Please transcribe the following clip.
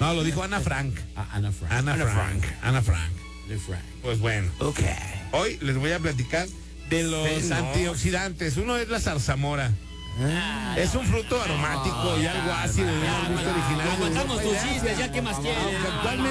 No, lo dijo Ana Frank. Ana Frank. Ana Frank. Pues bueno. Ok. Hoy les voy a platicar de los antioxidantes. Uno es la zarzamora. Es un fruto aromático y algo ácido de un gusto original. Aguantamos tus chistes, ya que más quieres. Aunque actualmente